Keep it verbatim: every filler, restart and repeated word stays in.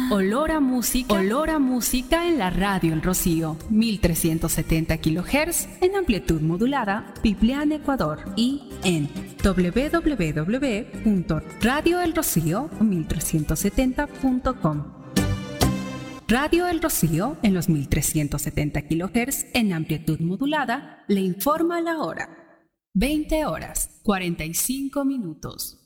olor a música, olor a música en la radio El Rocío, mil trescientos setenta kilohertz en amplitud modulada, Piplián, Ecuador, y en doble u doble u doble u punto radio el rocío mil trescientos setenta punto com. Radio El Rocío en los mil trescientos setenta kilohertz en amplitud modulada le informa la hora. veinte horas, cuarenta y cinco minutos.